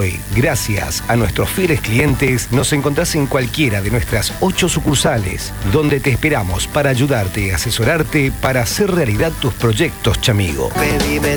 Hoy, gracias a nuestros fieles clientes, nos encontrás en cualquiera de nuestras 8 sucursales, donde te esperamos para ayudarte y asesorarte para hacer realidad tus proyectos, chamigo. Pedime